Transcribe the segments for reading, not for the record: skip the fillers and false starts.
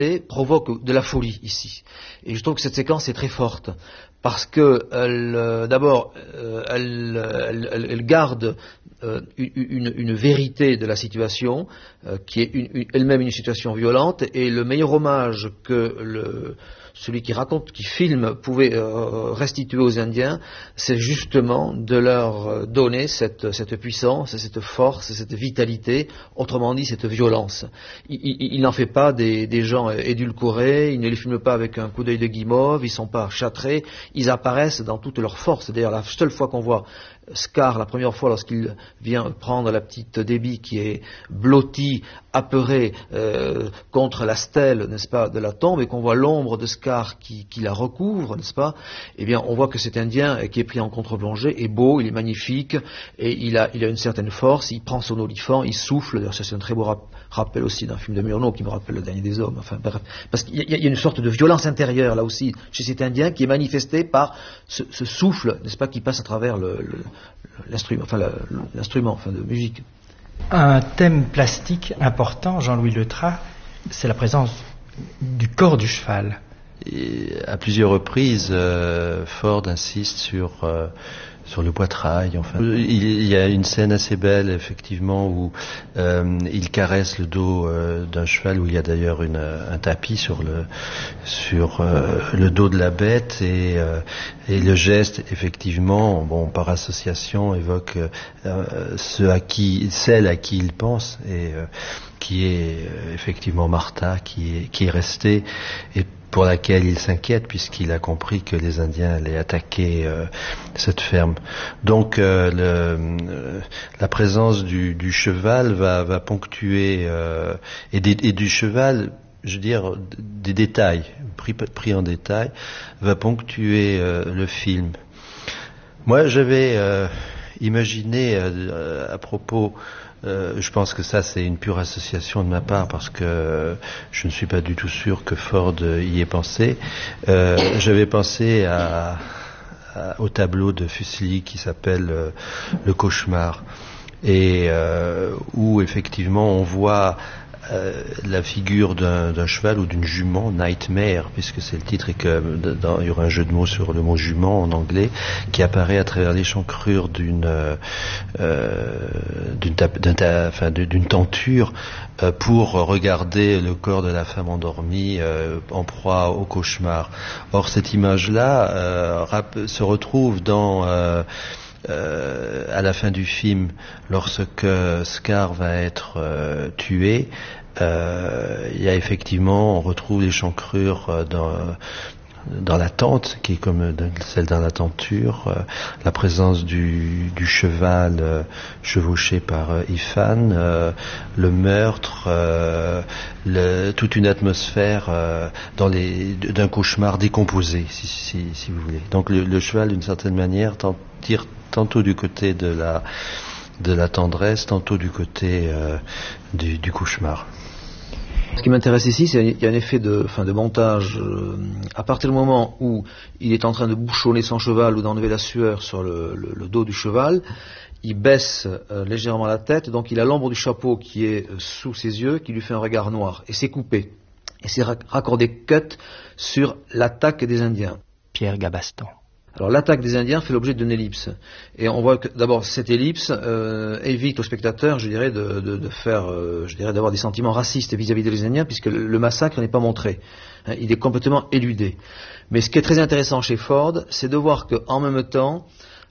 provoque de la folie ici. Et je trouve que cette séquence est très forte parce que d'abord elle garde une vérité de la situation qui est elle-même une situation violente, et le meilleur hommage que celui qui raconte, qui filme, pouvait restituer aux Indiens, c'est justement de leur donner cette puissance, cette force, cette vitalité, autrement dit cette violence. Il n'en fait pas des gens édulcorés, il ne les filme pas avec un coup d'œil de guimauve, ils ne sont pas châtrés, ils apparaissent dans toute leur force. D'ailleurs, la seule fois qu'on voit Scar, la première fois lorsqu'il vient prendre la petite Debbie qui est blottie, apeurée contre la stèle, n'est-ce pas, de la tombe, et qu'on voit l'ombre de Scar qui la recouvre, n'est-ce pas, eh bien on voit que cet Indien qui est pris en contre-plongée est beau, il est magnifique, et il a une certaine force, il prend son olifant, il souffle. D'ailleurs ça c'est un très beau rappel aussi d'un film de Murnau qui me rappelle Le Dernier des Hommes, enfin bref, parce qu'il y a une sorte de violence intérieure là aussi chez cet Indien qui est manifestée par ce souffle, n'est-ce pas, qui passe à travers l'instrument de musique. Un thème plastique important, Jean-Louis Letras, c'est la présence du corps du cheval. Et à plusieurs reprises, Ford insiste sur le poitrail. Enfin, il y a une scène assez belle, effectivement, où il caresse le dos d'un cheval, où il y a d'ailleurs un tapis sur le dos de la bête, et le geste, effectivement, par association, évoque celle à qui il pense, et qui est effectivement Martha, qui est restée, et pour laquelle il s'inquiète puisqu'il a compris que les Indiens allaient attaquer cette ferme. Donc la présence du cheval va ponctuer et du cheval, je veux dire, des détails pris en détail, va ponctuer le film. Moi, j'avais imaginé à propos. Je pense que ça c'est une pure association de ma part parce que je ne suis pas du tout sûr que Ford y ait pensé. J'avais pensé au tableau de Fuseli qui s'appelle Le Cauchemar, et où effectivement on voit la figure d'un cheval ou d'une jument, Nightmare, puisque c'est le titre, et il y aura un jeu de mots sur le mot jument en anglais, qui apparaît à travers l'échancrure d'une tenture pour regarder le corps de la femme endormie en proie au cauchemar. Or cette image-là se retrouve à la fin du film, lorsque Scar va être tué. Il y a effectivement, on retrouve l'échancrure dans la tente, qui est comme celle dans la tenture, la présence du cheval chevauché par Ifan, le meurtre, toute une atmosphère d'un cauchemar décomposé, si vous voulez. Donc le cheval, d'une certaine manière, tire tantôt du côté de la tendresse, tantôt du côté du cauchemar. Ce qui m'intéresse ici, c'est qu'il y a un effet de montage. À partir du moment où il est en train de bouchonner son cheval ou d'enlever la sueur sur le dos du cheval, il baisse légèrement la tête, donc il a l'ombre du chapeau qui est sous ses yeux, qui lui fait un regard noir, et c'est coupé. Et c'est raccordé cut sur l'attaque des Indiens. Pierre Gabaston. Alors l'attaque des Indiens fait l'objet d'une ellipse, et on voit que d'abord cette ellipse évite au spectateur, je dirais, d'avoir des sentiments racistes vis-à-vis des Indiens, puisque le massacre n'est pas montré, il est complètement éludé. Mais ce qui est très intéressant chez Ford, c'est de voir qu'en même temps,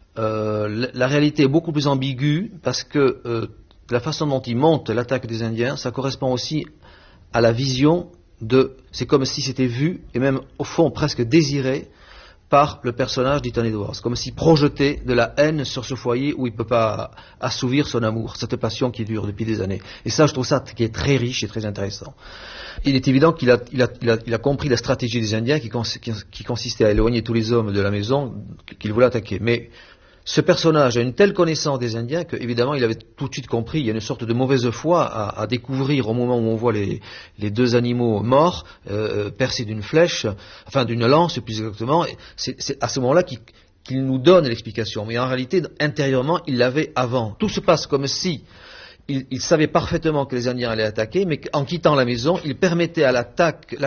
la réalité est beaucoup plus ambiguë, parce que la façon dont il monte l'attaque des Indiens, ça correspond aussi à la vision c'est comme si c'était vu, et même au fond presque désiré, par le personnage d'Ethan Edwards, comme s'il projetait de la haine sur ce foyer où il ne peut pas assouvir son amour, cette passion qui dure depuis des années. Et ça, je trouve ça qui est très riche et très intéressant. Il est évident qu'il a compris la stratégie des Indiens qui consistait à éloigner tous les hommes de la maison qu'il voulait attaquer. Mais ce personnage a une telle connaissance des Indiens qu'évidemment il avait tout de suite compris. Il y a une sorte de mauvaise foi à découvrir au moment où on voit les deux animaux morts, percés d'une flèche, enfin d'une lance plus exactement. C'est à ce moment-là qu'il nous donne l'explication. Mais en réalité, intérieurement, il l'avait avant. Tout se passe comme si il savait parfaitement que les Indiens allaient attaquer, mais qu'en quittant la maison, il permettait à l'attaque